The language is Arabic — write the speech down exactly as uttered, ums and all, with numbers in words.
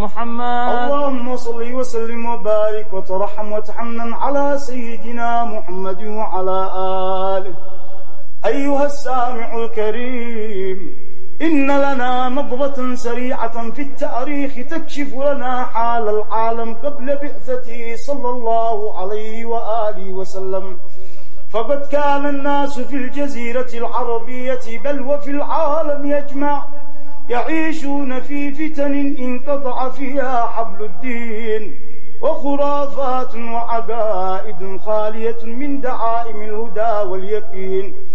محمد. اللهم صل وسلم وبارك وترحم وتحنن على سيدنا محمد وعلى آله. أيها السامع الكريم، إن لنا نظرة سريعة في التاريخ تكشف لنا حال العالم قبل بعثته صلى الله عليه وآله وسلم. فقد كان الناس في الجزيرة العربية بل وفي العالم يجمع يعيشون في فتن انقطع فيها حبل الدين، وخرافات وعقائد خالية من دعائم الهدى واليقين.